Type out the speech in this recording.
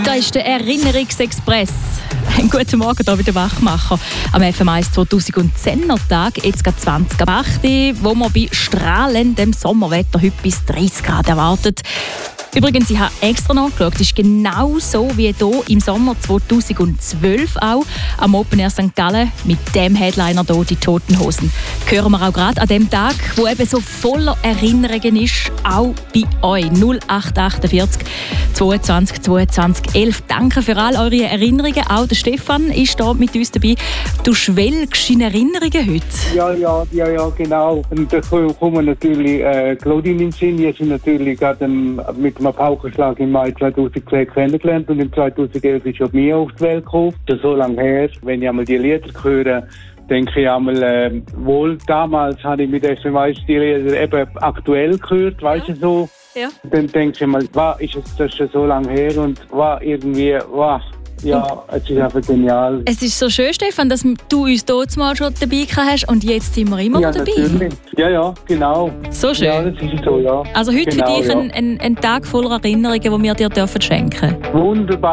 Da ist der Erinnerungsexpress. Einen guten Morgen hier bei den Wachmacher. Am FM1 2010er Tag, jetzt gerade 20 ab 8, wo man bei strahlendem Sommerwetter heute bis 30 Grad erwartet. Übrigens, ich habe extra nachgeschaut, es ist genau so wie hier im Sommer 2012 auch am Open Air St. Gallen mit dem Headliner hier, die Toten Hosen. Hören wir auch gerade an dem Tag, wo eben so voller Erinnerungen ist, auch bei euch. 0848 22 22 11. Danke für all eure Erinnerungen. Auch der Stefan ist hier mit uns dabei. Du schwelgst in Erinnerungen heute. Ja, genau. Und da kommen natürlich Claudine in den Sinn. Wir sind natürlich gerade mit einem Paukenschlag im Mai 2010 kennengelernt und im 2011 ist auch mir auf die Welt gekommen. Das ist so lange her. Wenn ich einmal die Lieder höre, denke ich einmal, wohl damals habe ich mit FM1 die Lieder eben aktuell gehört, weißt du so. Ja. Dann denke ich mal, das ist schon so lange her und war irgendwie, ja, es ist einfach genial. Es ist so schön, Stefan, dass du uns dort mal schon dabei hast und jetzt sind wir immer noch dabei. Natürlich. Ja, genau. So schön. Ja, das ist so, ja. Also heute genau, für dich ein Tag voller Erinnerungen, die wir dir schenken dürfen. Wunderbar.